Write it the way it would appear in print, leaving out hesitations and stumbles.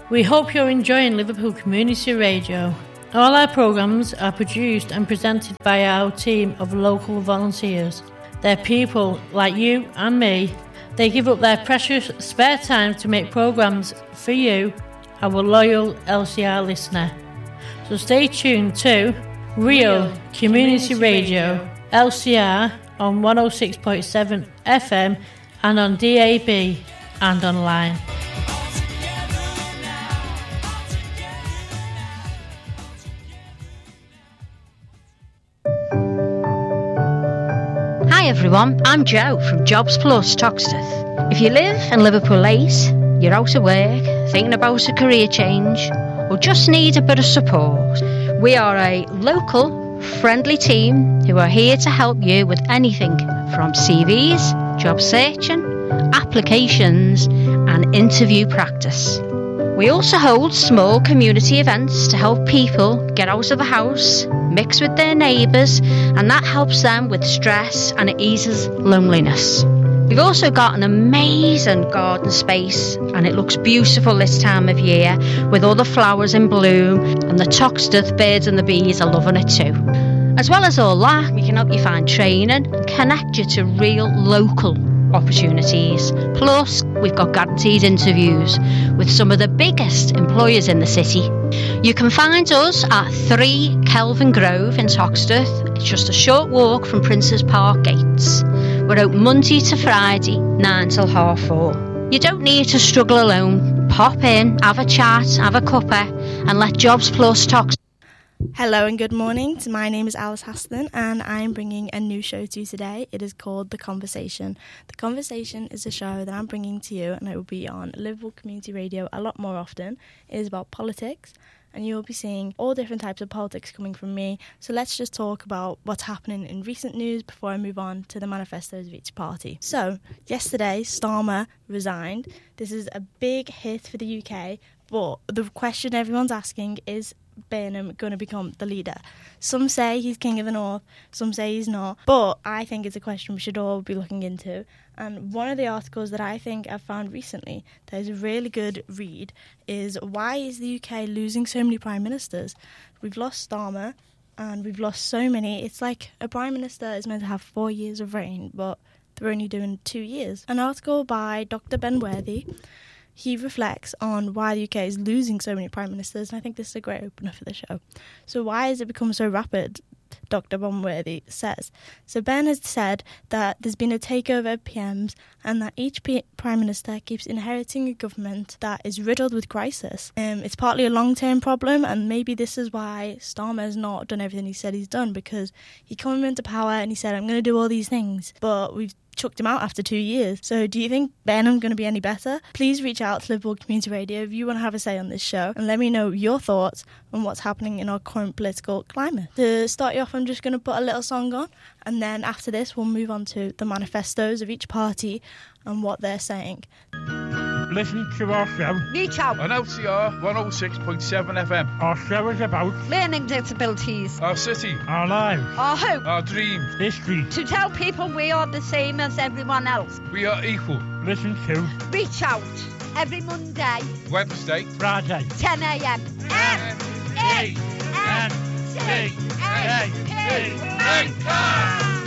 We hope you're enjoying Liverpool Community Radio. All our programmes are produced and presented by our team of local volunteers. They're people like you and me. They give up their precious spare time to make programmes for you, our loyal LCR listener. So stay tuned to Real Community Radio, LCR on 106.7 FM and on DAB and online. Hi everyone, I'm Jo from Jobs Plus Toxteth. If you live in Liverpool 8, you're out of work, thinking about a career change, or just need a bit of support, we are a local, friendly team who are here to help you with anything from CVs, job searching, applications and interview practice. We also hold small community events to help people get out of the house, mix with their neighbours, and that helps them with stress and it eases loneliness. We've also got an amazing garden space and it looks beautiful this time of year with all the flowers in bloom, and the Toxteth birds and the bees are loving it too. As well as all that, we can help you find training and connect you to real local opportunities. Plus, we've got guaranteed interviews with some of the biggest employers in the city. You can find us at 3 Kelvin Grove in Toxteth. It's just a short walk from Princes Park gates. We're open Monday to Friday, 9 till 4:30. You don't need to struggle alone. Pop in, have a chat, have a cuppa, and let Jobs Plus Toxteth. Hello and good morning. My name is Alice Haston and I'm bringing a new show to you today. It is called The Conversation. The Conversation is a show that I'm bringing to you and it will be on Liverpool Community Radio a lot more often. It is about politics and you'll be seeing all different types of politics coming from me. So let's just talk about what's happening in recent news before I move on to the manifestos of each party. So yesterday Starmer resigned. This is a big hit for the UK, but the question everyone's asking is Burnham going to become the leader? Some say he's King of the North, some say he's not, but I think it's a question we should all be looking into. And one of the articles that I think I've found recently that is a really good read is why is the UK losing so many prime ministers? We've lost Starmer and we've lost so many. It's like a prime minister is meant to have 4 years of reign, but they're only doing 2 years. An article by Dr. Ben Worthy. He reflects on why the UK is losing so many prime ministers, and I think this is a great opener for the show. So why has it become so rapid? Dr. Bonworthy says. So Ben has said that there's been a takeover of PMs and that each Prime Minister keeps inheriting a government that is riddled with crisis. It's partly a long-term problem, and maybe this is why Starmer has not done everything he said he's done, because he came into power and he said, I'm going to do all these things, but we've chucked him out after 2 years. So do you think Burnham's going to be any better? Please reach out to Liverpool Community Radio if you want to have a say on this show and let me know your thoughts on what's happening in our current political climate. To start you off, I'm just going to put a little song on, and then after this we'll move on to the manifestos of each party and what they're saying. Listen to our show. Reach out on LCR 106.7 FM. Our show is about learning disabilities, our city, our lives, our hope, our dreams, history. To tell people we are the same as everyone else. We are equal. Listen to Reach Out every Monday, Wednesday, Friday, 10 a.m. M-A-N-C-A-P